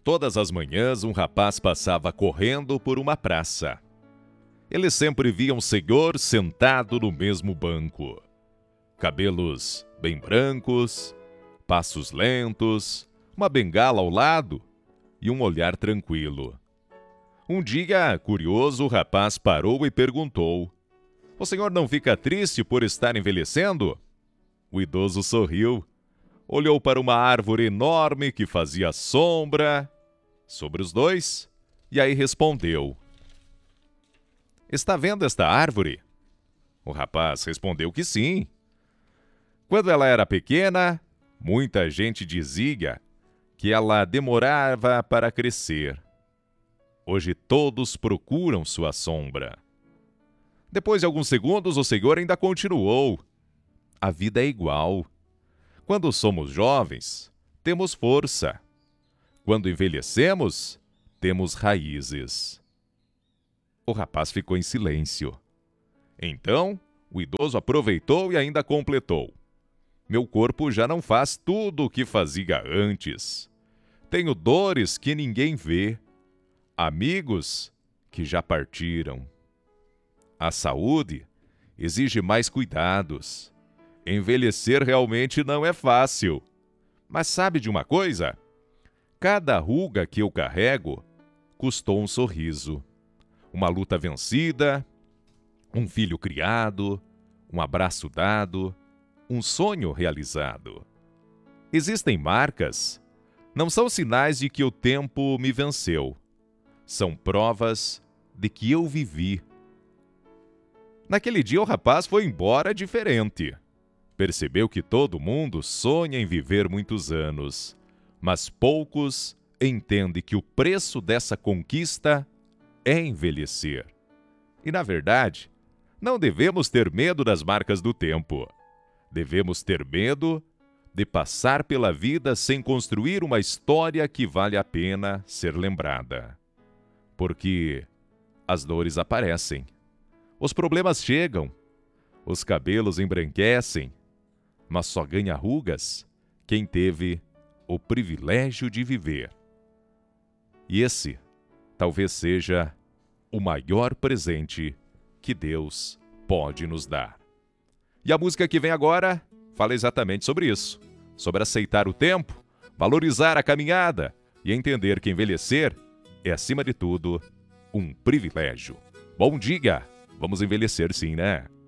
Todas as manhãs, um rapaz passava correndo por uma praça. Ele sempre via um senhor sentado no mesmo banco. Cabelos bem brancos, passos lentos, uma bengala ao lado e um olhar tranquilo. Um dia, curioso, o rapaz parou e perguntou: "O senhor não fica triste por estar envelhecendo?" O idoso sorriu, olhou para uma árvore enorme que fazia sombra sobre os dois e aí respondeu: "Está vendo esta árvore?" O rapaz respondeu que sim. Quando ela era pequena, muita gente dizia que ela demorava para crescer. Hoje todos procuram sua sombra. Depois de alguns segundos, o senhor ainda continuou: "A vida é igual. Quando somos jovens, temos força. Quando envelhecemos, temos raízes." O rapaz ficou em silêncio. Então, o idoso aproveitou e ainda completou: "Meu corpo já não faz tudo o que fazia antes. Tenho dores que ninguém vê, amigos que já partiram. A saúde exige mais cuidados. Envelhecer realmente não é fácil. Mas sabe de uma coisa? Cada ruga que eu carrego custou um sorriso, uma luta vencida, um filho criado, um abraço dado, um sonho realizado. Existem marcas, não são sinais de que o tempo me venceu. São provas de que eu vivi." Naquele dia o rapaz foi embora diferente. Percebeu que todo mundo sonha em viver muitos anos, mas poucos entendem que o preço dessa conquista é envelhecer. E, na verdade, não devemos ter medo das marcas do tempo. Devemos ter medo de passar pela vida sem construir uma história que vale a pena ser lembrada. Porque as dores aparecem, os problemas chegam, os cabelos embranquecem, mas só ganha rugas quem teve o privilégio de viver. E esse talvez seja o maior presente que Deus pode nos dar. E a música que vem agora fala exatamente sobre isso, sobre aceitar o tempo, valorizar a caminhada e entender que envelhecer é, acima de tudo, um privilégio. Bom dia! Vamos envelhecer sim, né?